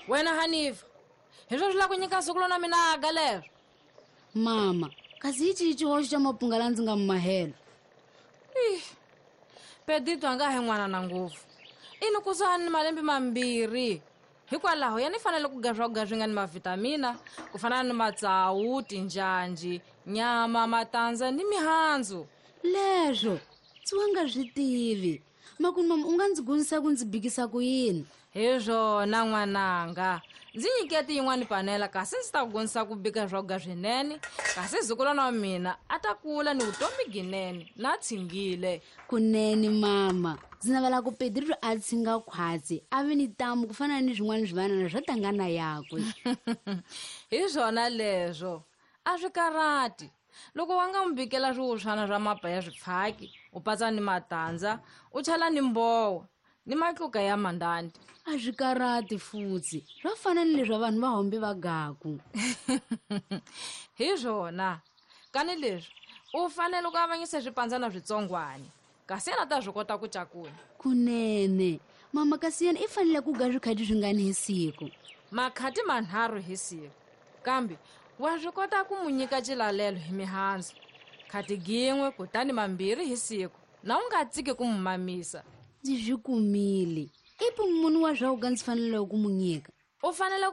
Wena Hanifa, hi swo swi la ku nyika siku lona mina galero. Mama, kasi hi xihoxo xa mapunga la ndzi nga mahelo. Pedito anga he n'wana na ngopfu. Ini kusa ni malembe mambirhi. Hikwalaho yani fanele ku ga swi nga ni mavitamina, ku fana ni matsawu, tinjanji, nyama, matandza ni mihandzu. Leswo ndzi nga swi tivi. Makuni mama, u nga ndzi gonisa ku ndzi bikisa ku yini? Hi swona n'wananga. Ndzi nyikete yin'wana panela kasi ndzi ta ku gonisa ku bika swakudya swinene, kasi zikulwana wa mina a ta kula ni vutomi ginene na tshingile. Kunene mama, ndzi navela ku Pedro a tshinga khwatsi a ve ni tamu ku fana ni swin'wana swivanana swa tangana yakwe. Hi swona leswo a swi karati. Loko wa nga n'wi bikela swiwushwana swa mapa ya swifaki, u patsa ni matandza, u chela ni mbowa ni matluka ya mandandi. A swi karati futsi, swa fana ni leswi vanhu va hombe va gaku. Hi swona kani leswi u fanele ku avanyisa swipandzana switsongwani, kasi yena ta swi kota ku cakula. Kunene mama, kasi yena i fanele ku ga swikhati swi nga ni hi siku. Makhati manharhu hi siku, kambe wa swi kota ku mu nyika cilalelo hi mihandzu. Khati gin'we kutani mambirhi hi siku, na u nga tsiki ku mu mamisa. Ndzi swi kumile. Ipi munhu wa swakudya ndzi fanele ku mu nyika? U fanele